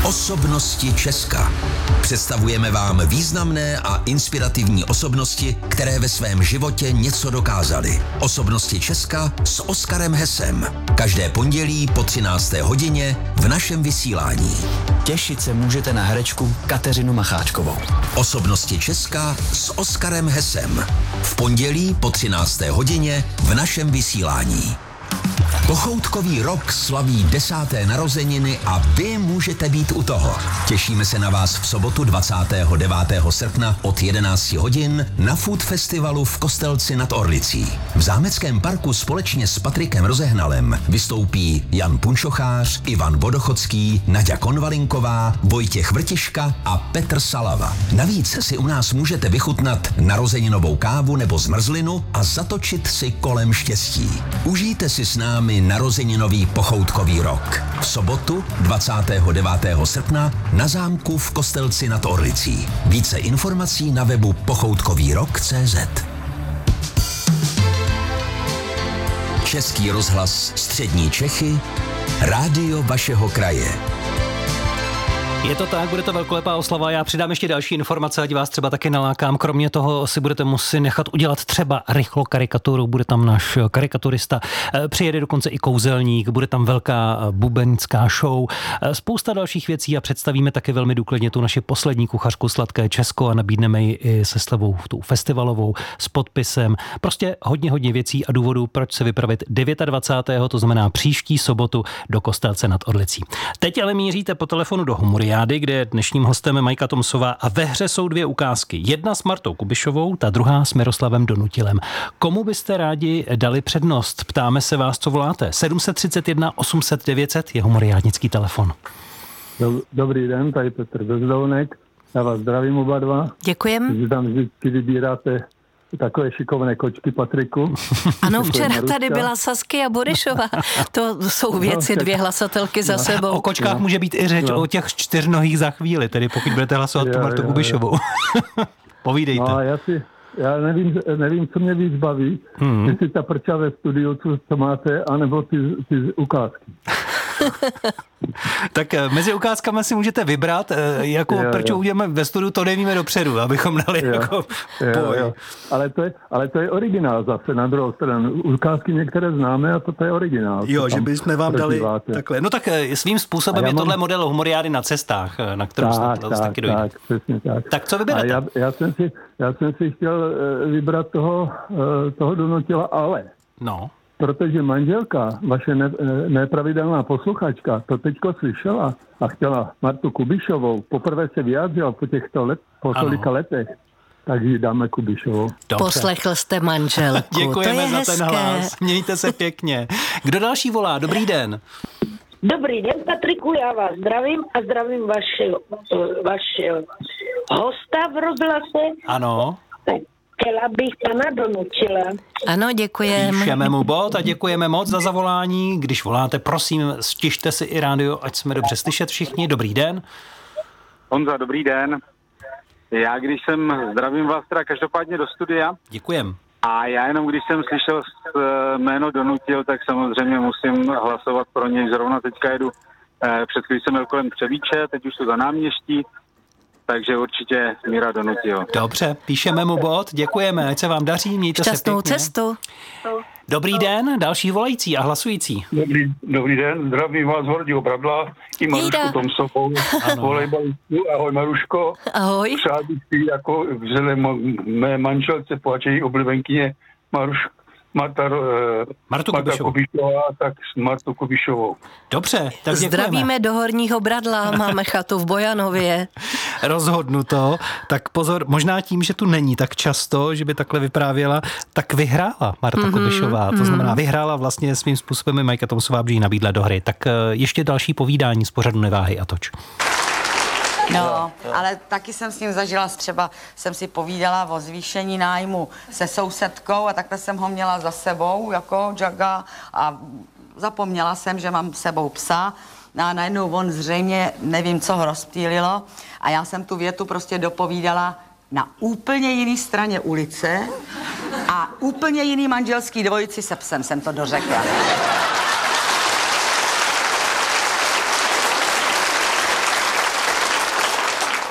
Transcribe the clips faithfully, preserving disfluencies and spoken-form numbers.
Osobnosti Česka. Představujeme vám významné a inspirativní osobnosti, které ve svém životě něco dokázaly. Osobnosti Česka s Oskarem Hesem. Každé pondělí po třinácté hodině v našem vysílání. Těšit se můžete na herečku Kateřinu Macháčkovou. Osobnosti Česka s Oskarem Hesem. V pondělí po třinácté hodině v našem vysílání. Pochoutkový rok slaví desáté narozeniny a vy můžete být u toho. Těšíme se na vás v sobotu dvacátého devátého srpna od jedenácti hodin na Food Festivalu v Kostelci nad Orlicí. V Zámeckém parku společně s Patrikem Rozehnalem vystoupí Jan Punčochář, Ivan Vodochodský, Naďa Konvalinková, Vojtěch Vrtiška a Petr Salava. Navíc si u nás můžete vychutnat narozeninovou kávu nebo zmrzlinu a zatočit si kolem štěstí. Užijte si s námi narozeninový pochoutkový rok. V sobotu dvacátého devátého srpna na zámku v Kostelci nad Orlicí. Více informací na webu pochoutkový rok tečka cé zet. Český rozhlas Střední Čechy, rádio vašeho kraje. Je to tak, bude to velkolepá oslava. Já přidám ještě další informace, ať vás třeba taky nalákám. Kromě toho si budete muset nechat udělat třeba rychlo karikaturu. Bude tam náš karikaturista. Přijede dokonce i kouzelník, bude tam velká bubenická show. Spousta dalších věcí a představíme taky velmi důkladně tu naši poslední kuchařku Sladké Česko a nabídneme ji i se slevou tu festivalovou s podpisem. Prostě hodně, hodně věcí a důvodů, proč se vypravit dvacátého devátého to znamená příští sobotu do Kostelce nad Orlicí. Teď ale míříte po telefonu do Humory, kde je dnešním hostem Majka Tomsová a ve hře jsou dvě ukázky. Jedna s Martou Kubišovou, ta druhá s Miroslavem Donutilem. Komu byste rádi dali přednost? Ptáme se vás, co voláte. sedm set třicet jedna osm set devět set je humoriádnický telefon. Dobrý den, tady Petr Bezdounek. Já vás zdravím oba dva. Děkujem. Vy tam vždycky vybíráte takové šikovné kočky, Patriku. Ano, včera tady byla Saskia Borišová. To jsou věci, dvě hlasatelky za sebou. O kočkách může být i řeč, no. O těch čtyřnohých za chvíli, tedy pokud budete hlasovat tu Martu Kubišovou. Povídejte. No, já si, já nevím, nevím, co mě víc baví, hmm. jestli ta prča ve studiu, co, co máte, anebo ty, ty ukázky. Tak mezi ukázkami si můžete vybrat, jakou jo, prču jo. uděláme ve studiu, to nevíme dopředu, abychom dali jo, jako jo, jo. Ale, to je, ale to je originál zase na druhou stranu. Ukázky některé známe a to je originál. Jo, že bychom vám dali takhle. No tak svým způsobem je mám... tohle model humoriády na cestách, na kterou tak, snad tak, taky dojde. Tak, přesně tak. Tak co vyberete? Já, já, jsem si, já jsem si chtěl vybrat toho, toho Donutila, ale... No. Protože manželka, vaše ne, nepravidelná posluchačka, to teďko slyšela a chtěla Martu Kubišovou, poprvé se vyjádřila po těchto let, po tolika letech, tak ji dáme Kubišovou. Dobře. Poslechl jste manželku, děkujeme to je za hezké. ten hlas, mějte se pěkně. Kdo další volá? Dobrý den. Dobrý den, Patriku, já vás zdravím a zdravím vašeho, vašeho hosta v rozhlase. Ano. Chtěla bych pana Donutila. Ano, děkujeme. Píšeme mu bod a děkujeme moc za zavolání. Když voláte, prosím, stište si i rádio, ať jsme dobře slyšet všichni. Dobrý den. Honza, dobrý den. Já když jsem, zdravím vás teda každopádně do studia. Děkujem. A já jenom když jsem slyšel jméno Donutil, tak samozřejmě musím hlasovat pro něj. Zrovna teďka jedu, před chvílí jsem jel kolem Třebíče, teď už to za náměští. Takže určitě Míra Donutil. Dobře, píšeme mu bod, děkujeme, ať se vám daří, mějte šťastnou se pěkně. cestu. Dobrý den, další volající a hlasující. Dobrý, dobrý den, zdravím vás z Horního Bradla, i Marušku Tomsovou, volejbalistku, ahoj Maruško. Ahoj. Přát bych jako vzhledem mé manželce, pláče její oblibenkyně Maruško. Marta, Martu Marta Kubišovou. Kubišová, tak s Martou Kubišovou. Dobře, tak děkujeme. Zdravíme do Horního Bradla, máme chatu v Bojanově. Rozhodnuto. Tak pozor, možná tím, že tu není tak často, že by takhle vyprávěla, tak vyhrála Marta mm-hmm, Kubišová. To znamená, vyhrála vlastně svým způsobem i Majka Tomsová, by jí nabídla do hry. Tak ještě další povídání z pořadu Neváhej a toč. No, jo, jo. Ale taky jsem s ním zažila, třeba jsem si povídala o zvýšení nájmu se sousedkou a takhle jsem ho měla za sebou, jako Jaga, a zapomněla jsem, že mám s sebou psa. A najednou on zřejmě, nevím, co ho rozptýlilo, a já jsem tu větu prostě dopovídala na úplně jiné straně ulice a úplně jiný manželský dvojici se psem jsem to dořekla.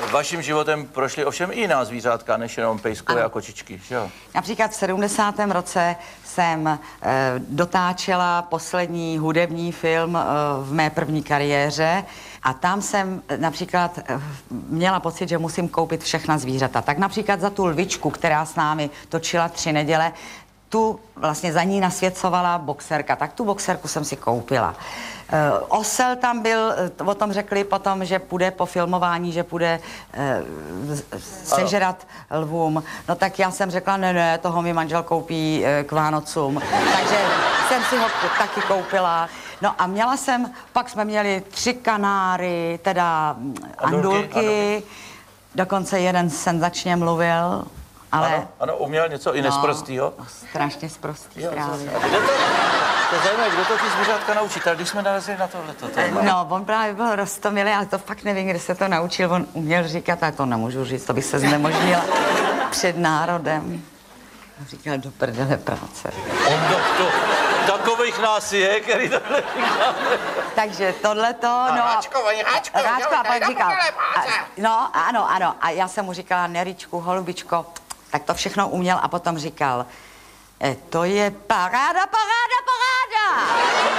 vaším životem prošly ovšem i jiná zvířátka, než jenom pejskové a kočičky, že jo? Například v sedmdesátém roce jsem e, dotáčela poslední hudební film e, v mé první kariéře a tam jsem například e, měla pocit, že musím koupit všechna zvířata. Tak například za tu lvičku, která s námi točila tři neděle, tu vlastně za ní nasvěcovala boxerka, tak tu boxerku jsem si koupila. E, osel tam byl, o tom řekli potom, že půjde po filmování, že půjde e, sežrat lvům. No tak já jsem řekla, ne, ne, toho mi manžel koupí e, k Vánocům. Takže jsem si ho taky koupila. No a měla jsem, pak jsme měli tři kanáry, teda andulky, dokonce jeden senzačně mluvil. Ale... Ano, ano, uměl něco i nesprostýho? No, strašně sprostý jo, právě. Kdo to, to je zajímavé, kdo to ty zvířátka naučí? Tak když jsme narazili na tohleto téma. No, on právě byl roztomilý, ale to fakt nevím, kde se to naučil. On uměl říkat, ale to nemůžu říct, to bych se znemožnila před národem. Říkal, do prdele práce. On do, to, takových nás je, který tohle říká. Takže tohleto, no... Háčko, oni háčko, Háčko, a pak říkal, a, no, ano, ano, a já jsem mu říkala, Neričku, holubičko, tak to všechno uměl a potom říkal, e, to je paráda, paráda, paráda!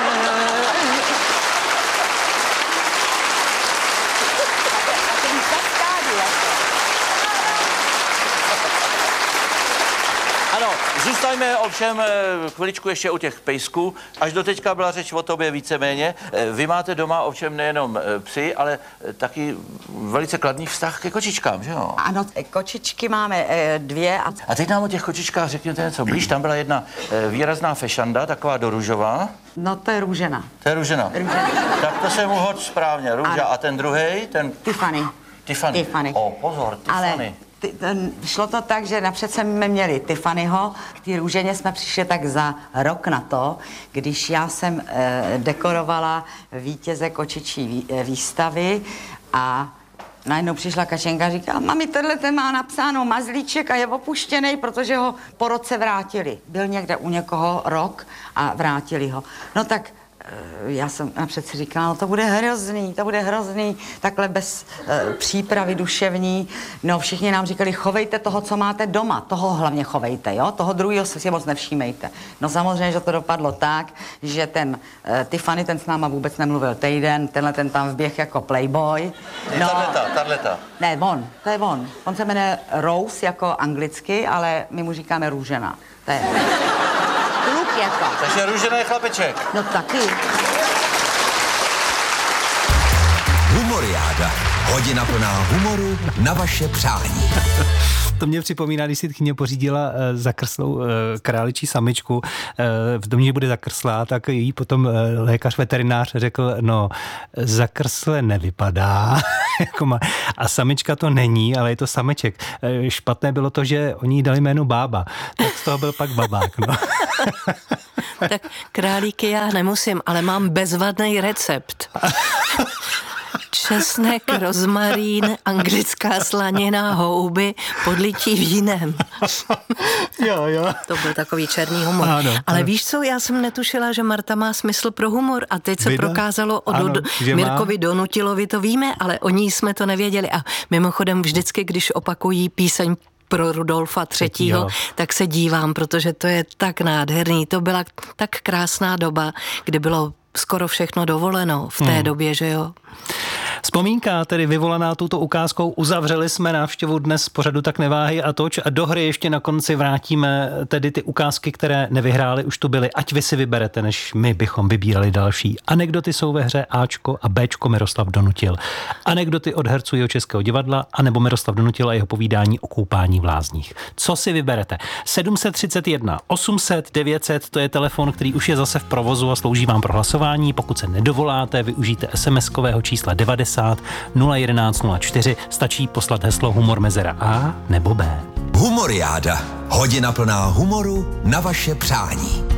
Ano, zůstaňme ovšem chviličku ještě u těch pejsků. Až do teďka byla řeč o tobě víceméně. Vy máte doma ovšem nejenom psy, ale taky velice kladný vztah ke kočičkám, že jo? Ano, kočičky máme dvě. A, a teď nám o těch kočičkách řekněte něco blíž. Tam byla jedna výrazná fešanda, taková doružová. No to je růžena. To je růžena. Růžena. Tak to jsem uhodl správně. Růža. Ano. A ten druhej, ten... Tiffany. Tiffany. Tiffany. O, pozor, Tiffany. Ale... Šlo to tak, že napřed jsme měli Tiffanyho, k té růženě jsme přišli tak za rok na to, když já jsem eh, dekorovala vítěze kočičí výstavy a najednou přišla Kačenka a říkala, mami, tenhle ten má napsáno mazlíček a je opuštěný, protože ho po roce vrátili. Byl někde u někoho rok a vrátili ho. No tak já jsem napřed si říkala, no to bude hrozný, to bude hrozný, takhle bez e, přípravy duševní. No všichni nám říkali, chovejte toho, co máte doma, toho hlavně chovejte, jo, toho druhého si moc nevšímejte. No samozřejmě, že to dopadlo tak, že ten e, Tiffany, ten s náma vůbec nemluvil týden, tenhle ten tam vběh jako playboy. No, tato, tato. Ne, on, to je on. On se jmenuje Rose jako anglicky, ale my mu říkáme Růžena. To je... Jako. Takže růžena je chlapeček. No taky. Humoriáda. Hodina plná humoru na vaše přání. To mě připomíná, když si tchyně pořídila zakrslou králičí samičku, v domě, že bude zakrslá, tak jí potom lékař veterinář řekl, no zakrsle nevypadá. A samička to není, ale je to sameček. Špatné bylo to, že oni jí dali jméno Bába, tak z toho byl pak babák. No. Tak králíky já nemusím, ale mám bezvadný recept. Česnek, rozmarín, anglická slanina, houby, podlití vínem. Jo, jo. To byl takový černý humor. Ano, Ale ano. víš co, já jsem netušila, že Marta má smysl pro humor a teď se Vida? prokázalo o Ano, do, že Mirkovi má? Donutilovi, to víme, ale o ní jsme to nevěděli. A mimochodem vždycky, když opakují píseň pro Rudolfa třetího, tak se dívám, protože to je tak nádherný. To byla tak krásná doba, kdy bylo skoro všechno dovoleno v té hmm. době, že jo? Vzpomínka tedy vyvolaná touto ukázkou, uzavřeli jsme návštěvu dnes pořadu Tak neváhej a toč a do hry ještě na konci vrátíme tedy ty ukázky, které nevyhrály, už tu byly, ať vy si vyberete, než my bychom vybírali další. Anekdoty jsou ve hře Ačko a Bčko Miroslav Donutil. Anekdoty od herců Jihočeského divadla anebo Miroslav Donutil a jeho povídání o koupání v lázních. Co si vyberete? sedm set třicet jedna osm set devět set, to je telefon, který už je zase v provozu a slouží vám pro hlasování. Pokud se nedovoláte, využijte SMSkového čísla devadesát nula jedenáct nula čtyři, stačí poslat heslo humor mezera A nebo B. Humoriáda. Hodina plná humoru na vaše přání.